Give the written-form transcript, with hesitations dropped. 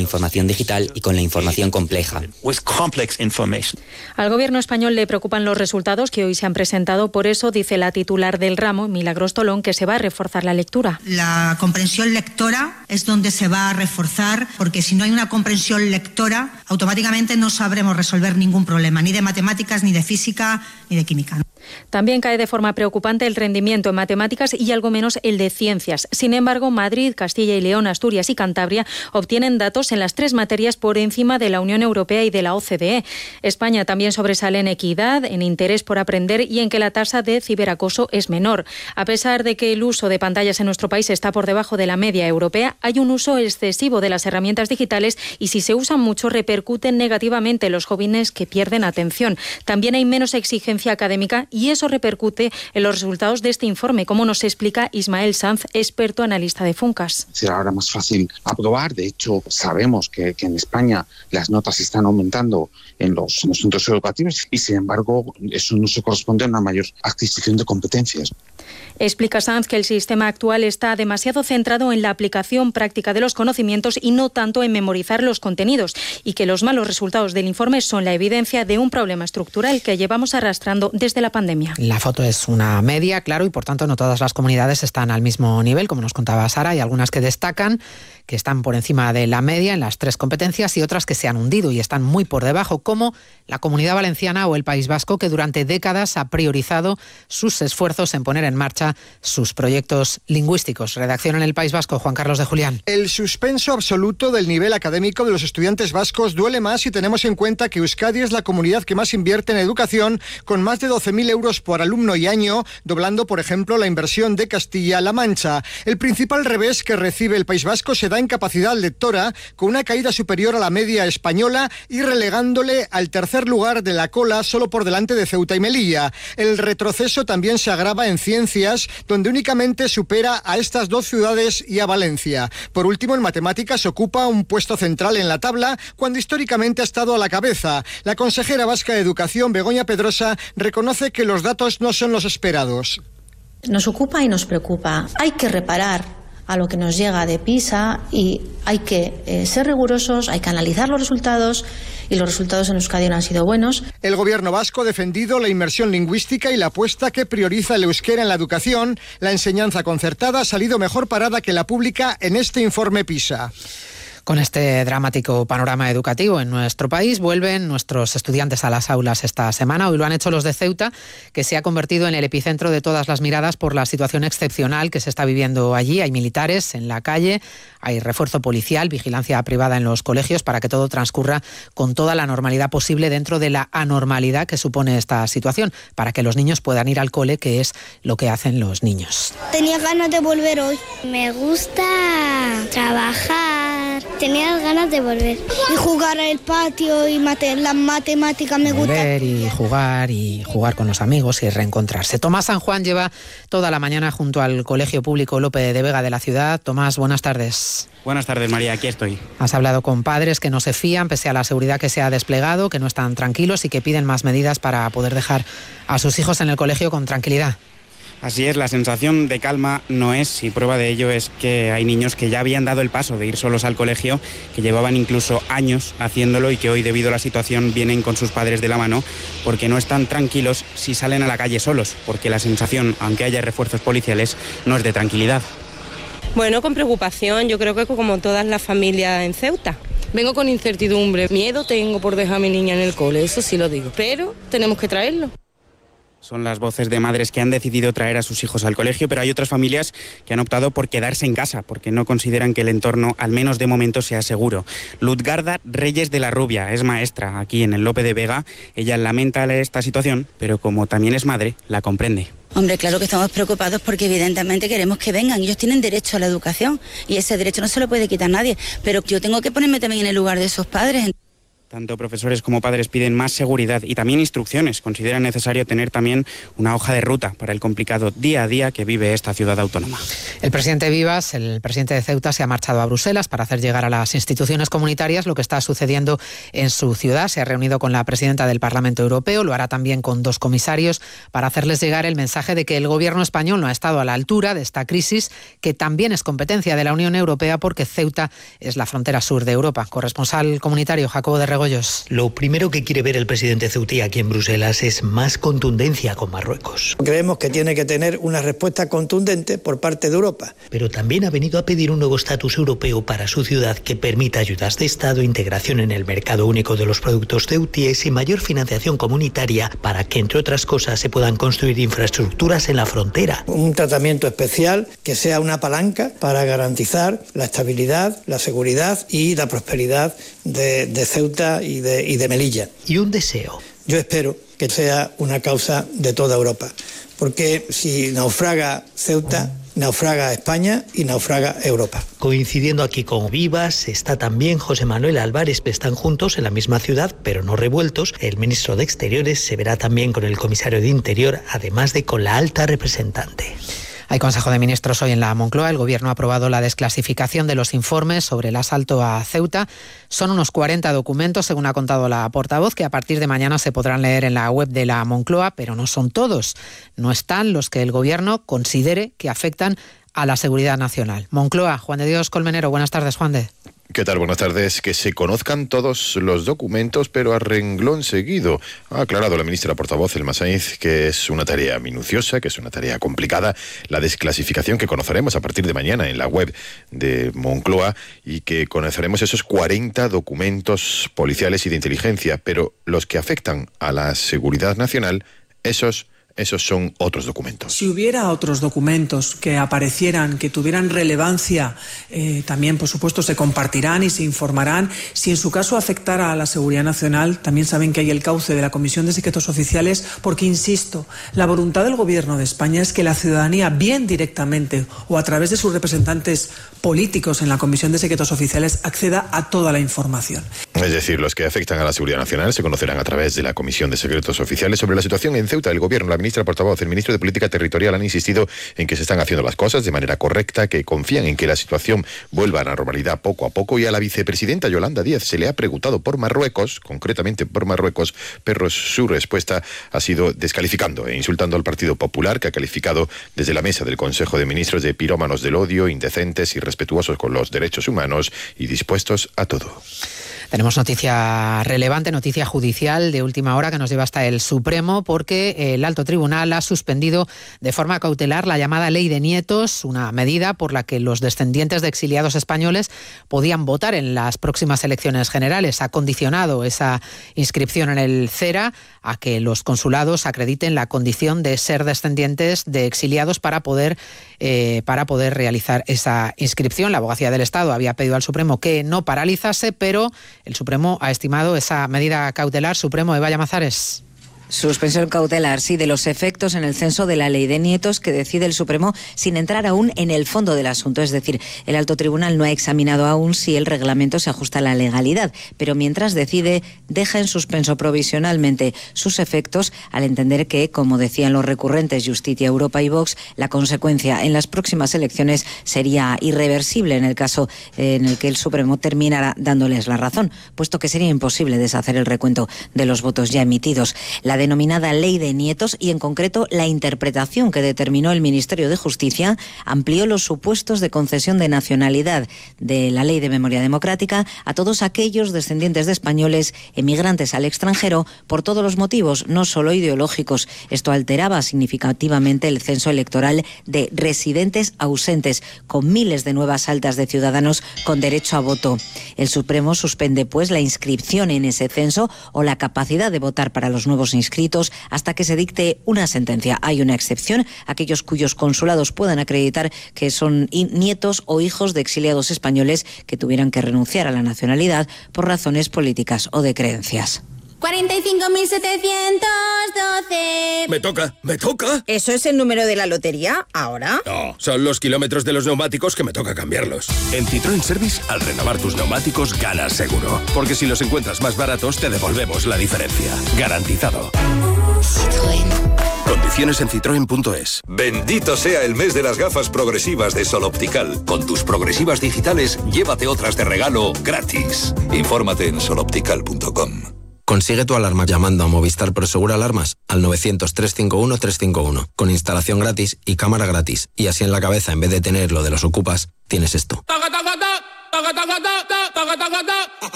información digital y con la información compleja. Al gobierno español le preocupan los resultados que hoy se han presentado, por eso dice la titular del ramo, Milagros Tolón, que se va a reforzar la lectura. La comprensión lectora es donde se va a reforzar, porque si no hay una comprensión lectora, automáticamente no sabremos resolver ningún problema, ni de matemáticas, ni de física, ni de química. También cae de forma preocupante el rendimiento en matemáticas y algo menos el de ciencias. Sin embargo, Madrid, Castilla y León, Asturias y Cantabria obtienen datos en las 3 materias por encima de la Unión Europea y de la OCDE. España también sobresale en equidad, en interés por aprender y en que la tasa de ciberacoso es menor. A pesar de que el uso de pantallas en nuestro país está por debajo de la media europea, hay un uso excesivo de las herramientas digitales y si se usan mucho repercuten negativamente en los jóvenes que pierden atención. También hay menos exigencia académica y eso repercute en los resultados de este informe, como nos explica Ismael Sanz, experto analista de Funcas. Será ahora más fácil aprobar. De hecho, sabemos que en España las notas están aumentando en los centros educativos y, sin embargo, eso no se corresponde a una mayor adquisición de competencias. Explica Sanz que el sistema actual está demasiado centrado en la aplicación práctica de los conocimientos y no tanto en memorizar los contenidos, y que los malos resultados del informe son la evidencia de un problema estructural que llevamos arrastrando desde la pandemia. La foto es una media, claro, y por tanto no todas las comunidades están al mismo nivel, como nos contaba Sara. Hay algunas que destacan, que están por encima de la media en las 3 competencias y otras que se han hundido y están muy por debajo, como la Comunidad Valenciana o el País Vasco, que durante décadas ha priorizado sus esfuerzos en poner en marcha sus proyectos lingüísticos. Redacción en el País Vasco, Juan Carlos de Julián. El suspenso absoluto del nivel académico de los estudiantes vascos duele más si tenemos en cuenta que Euskadi es la comunidad que más invierte en educación, con más de 12.000 euros por alumno y año, doblando, por ejemplo, la inversión de Castilla-La Mancha. El principal revés que recibe el País Vasco se da en capacidad lectora, con una caída superior a la media española y relegándole al tercer lugar de la cola, solo por delante de Ceuta y Melilla. El retroceso también se agrava en ciencias, donde únicamente supera a estas 2 ciudades y a Valencia. Por último, en matemáticas ocupa un puesto central en la tabla, cuando históricamente ha estado a la cabeza. La consejera vasca de Educación, Begoña Pedrosa, reconoce que los datos no son los esperados. Nos ocupa y nos preocupa. Hay que reparar a lo que nos llega de PISA y hay que ser rigurosos, hay que analizar los resultados y los resultados en Euskadi no han sido buenos. El gobierno vasco ha defendido la inmersión lingüística y la apuesta que prioriza el euskera en la educación. La enseñanza concertada ha salido mejor parada que la pública en este informe PISA. Con este dramático panorama educativo en nuestro país, vuelven nuestros estudiantes a las aulas esta semana. Hoy lo han hecho los de Ceuta, que se ha convertido en el epicentro de todas las miradas por la situación excepcional que se está viviendo allí. Hay militares en la calle, hay refuerzo policial, vigilancia privada en los colegios para que todo transcurra con toda la normalidad posible dentro de la anormalidad que supone esta situación, para que los niños puedan ir al cole, que es lo que hacen los niños. Tenía ganas de volver hoy. Me gusta trabajar. Tenía ganas de volver. Y jugar al patio y las matemáticas me gustan. Volver y jugar con los amigos y reencontrarse. Tomás San Juan lleva toda la mañana junto al Colegio Público Lope de Vega de la ciudad. Tomás, buenas tardes. Buenas tardes, María, aquí estoy. Has hablado con padres que no se fían pese a la seguridad que se ha desplegado, que no están tranquilos y que piden más medidas para poder dejar a sus hijos en el colegio con tranquilidad. Así es, la sensación de calma no es, y prueba de ello es que hay niños que ya habían dado el paso de ir solos al colegio, que llevaban incluso años haciéndolo y que hoy, debido a la situación, vienen con sus padres de la mano porque no están tranquilos si salen a la calle solos, porque la sensación, aunque haya refuerzos policiales, no es de tranquilidad. Bueno, con preocupación, yo creo que como todas las familias en Ceuta. Vengo con incertidumbre, miedo tengo por dejar a mi niña en el cole, eso sí lo digo, pero tenemos que traerlo. Son las voces de madres que han decidido traer a sus hijos al colegio, pero hay otras familias que han optado por quedarse en casa, porque no consideran que el entorno, al menos de momento, sea seguro. Luzgarda Reyes de la Rubia es maestra aquí en el Lope de Vega. Ella lamenta esta situación, pero como también es madre, la comprende. Hombre, claro que estamos preocupados porque evidentemente queremos que vengan. Ellos tienen derecho a la educación y ese derecho no se lo puede quitar nadie, pero yo tengo que ponerme también en el lugar de esos padres. Tanto profesores como padres piden más seguridad y también instrucciones. Consideran necesario tener también una hoja de ruta para el complicado día a día que vive esta ciudad autónoma. El presidente Vivas, el presidente de Ceuta, se ha marchado a Bruselas para hacer llegar a las instituciones comunitarias lo que está sucediendo en su ciudad. Se ha reunido con la presidenta del Parlamento Europeo, lo hará también con 2 comisarios para hacerles llegar el mensaje de que el gobierno español no ha estado a la altura de esta crisis, que también es competencia de la Unión Europea porque Ceuta es la frontera sur de Europa. Corresponsal comunitario Jacobo de Regoyos. Lo primero que quiere ver el presidente ceutí aquí en Bruselas es más contundencia con Marruecos. Creemos que tiene que tener una respuesta contundente por parte de Europa. Pero también ha venido a pedir un nuevo estatus europeo para su ciudad que permita ayudas de Estado, integración en el mercado único de los productos ceutíes y mayor financiación comunitaria para que, entre otras cosas, se puedan construir infraestructuras en la frontera. Un tratamiento especial que sea una palanca para garantizar la estabilidad, la seguridad y la prosperidad de Ceuta y de Melilla. Y un deseo. Yo espero que sea una causa de toda Europa, porque si naufraga Ceuta, naufraga España y naufraga Europa. Coincidiendo aquí con Vivas está también José Manuel Álvarez, que están juntos en la misma ciudad, pero no revueltos. El ministro de Exteriores se verá también con el comisario de Interior, además de con la alta representante. Hay Consejo de Ministros hoy en la Moncloa. El Gobierno ha aprobado la desclasificación de los informes sobre el asalto a Ceuta. Son unos 40 documentos, según ha contado la portavoz, que a partir de mañana se podrán leer en la web de la Moncloa, pero no son todos. No están los que el Gobierno considere que afectan a la seguridad nacional. Moncloa, Juan de Dios Colmenero. Buenas tardes, Juan de. ¿Qué tal? Buenas tardes. Que se conozcan todos los documentos, pero a renglón seguido. Ha aclarado la ministra portavoz, Elma Sainz, que es una tarea minuciosa, que es una tarea complicada. La desclasificación que conoceremos a partir de mañana en la web de Moncloa y que conoceremos esos 40 documentos policiales y de inteligencia, pero los que afectan a la seguridad nacional, esos son otros documentos. Si hubiera otros documentos que aparecieran, que tuvieran relevancia, también, por supuesto, se compartirán y se informarán. Si en su caso afectara a la seguridad nacional, también saben que hay el cauce de la Comisión de Secretos Oficiales, porque, insisto, la voluntad del Gobierno de España es que la ciudadanía, bien directamente o a través de sus representantes políticos en la Comisión de Secretos Oficiales, acceda a toda la información. Es decir, los que afectan a la seguridad nacional se conocerán a través de la Comisión de Secretos Oficiales. Sobre la situación en Ceuta, el Gobierno, la ministra portavoz, el ministro de Política Territorial han insistido en que se están haciendo las cosas de manera correcta, que confían en que la situación vuelva a la normalidad poco a poco, y a la vicepresidenta Yolanda Díaz se le ha preguntado por Marruecos, concretamente por Marruecos, pero su respuesta ha sido descalificando e insultando al Partido Popular, que ha calificado desde la mesa del Consejo de Ministros de pirómanos del odio, indecentes, irrespetuosos con los derechos humanos y dispuestos a todo. Tenemos noticia relevante, noticia judicial de última hora que nos lleva hasta el Supremo, porque el Alto Tribunal ha suspendido de forma cautelar la llamada Ley de Nietos, una medida por la que los descendientes de exiliados españoles podían votar en las próximas elecciones generales. Ha condicionado esa inscripción en el CERA a que los consulados acrediten la condición de ser descendientes de exiliados para poder realizar esa inscripción. La Abogacía del Estado había pedido al Supremo que no paralizase, pero el Supremo ha estimado esa medida cautelar. Supremo, Eva Llamazares. Suspensión cautelar, sí, de los efectos en el censo de la Ley de Nietos que decide el Supremo sin entrar aún en el fondo del asunto. Es decir, el Alto Tribunal no ha examinado aún si el reglamento se ajusta a la legalidad, pero mientras decide, deja en suspenso provisionalmente sus efectos al entender que, como decían los recurrentes Justicia, Europa y Vox, la consecuencia en las próximas elecciones sería irreversible en el caso en el que el Supremo terminara dándoles la razón, puesto que sería imposible deshacer el recuento de los votos ya emitidos. La denominada Ley de Nietos y, en concreto, la interpretación que determinó el Ministerio de Justicia amplió los supuestos de concesión de nacionalidad de la Ley de Memoria Democrática a todos aquellos descendientes de españoles emigrantes al extranjero por todos los motivos, no solo ideológicos. Esto alteraba significativamente el censo electoral de residentes ausentes, con miles de nuevas altas de ciudadanos con derecho a voto. El Supremo suspende, pues, la inscripción en ese censo o la capacidad de votar para los nuevos inscritos hasta que se dicte una sentencia. Hay una excepción: aquellos cuyos consulados puedan acreditar que son nietos o hijos de exiliados españoles que tuvieran que renunciar a la nacionalidad por razones políticas o de creencias. 45.712. Me toca. ¿Eso es el número de la lotería ahora? No, son los kilómetros de los neumáticos que me toca cambiarlos. En Citroën Service, al renovar tus neumáticos, ganas seguro. Porque si los encuentras más baratos, te devolvemos la diferencia. Garantizado. Citroën. Condiciones en citroen.es. Bendito sea el mes de las gafas progresivas de Sol Optical. Con tus progresivas digitales, llévate otras de regalo gratis. Infórmate en soloptical.com. Consigue tu alarma llamando a Movistar Prosegur Alarmas al 900-351-351, con instalación gratis y cámara gratis. Y así en la cabeza, en vez de tener lo de los ocupas, tienes esto.